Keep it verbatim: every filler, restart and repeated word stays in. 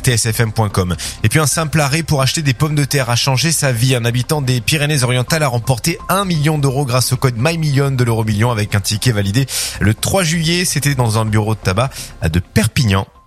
t s f m point com. Et puis un simple arrêt pour acheter des pommes de terre a changé sa vie. Un habitant des Pyrénées-Orientales a remporté un million d'euros grâce au code MyMillion de l'Euromillion avec un ticket validé le trois juillet. C'était dans un bureau de tabac de Perpignan.